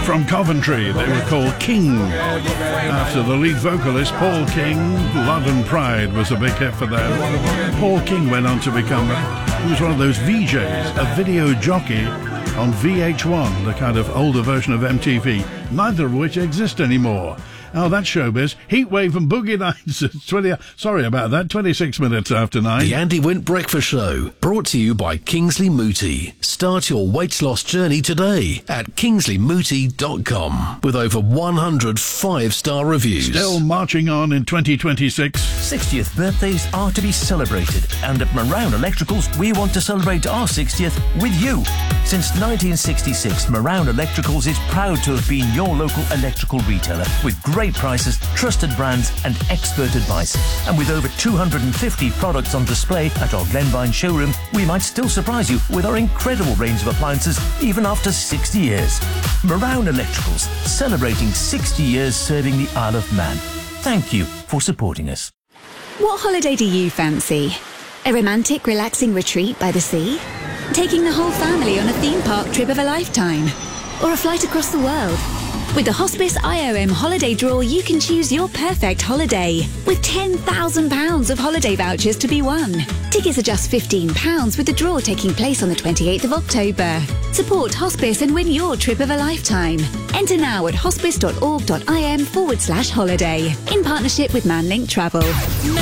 from Coventry. They were called King, after the lead vocalist Paul King. Love and Pride was a big hit for them. Paul King went on to become, he was one of those VJs, a video jockey on VH1, the kind of older version of MTV, neither of which exist anymore. Oh, that's showbiz. Heatwave and Boogie Nights. 26 minutes after 9. The Andy Wint Breakfast Show, brought to you by Kingsley Mooti. Start your weight loss journey today at kingsleymooti.com with over 100 5-star reviews. Still marching on in 2026. 60th birthdays are to be celebrated, and at Marown Electricals we want to celebrate our 60th with you. Since 1966, Marown Electricals is proud to have been your local electrical retailer with great prices, trusted brands and expert advice. And with over 250 products on display at our Glenvine showroom, we might still surprise you with our incredible range of appliances even after 60 years. Marown Electricals, celebrating 60 years serving the Isle of Man. Thank you for supporting us. What holiday do you fancy? A romantic, relaxing retreat by the sea? Taking the whole family on a theme park trip of a lifetime? Or a flight across the world? With the Hospice IOM Holiday Draw, you can choose your perfect holiday, with £10,000 of holiday vouchers to be won. Tickets are just £15, with the draw taking place on the 28th of October. Support Hospice and win your trip of a lifetime. Enter now at hospice.org.im/holiday, in partnership with Manlink Travel.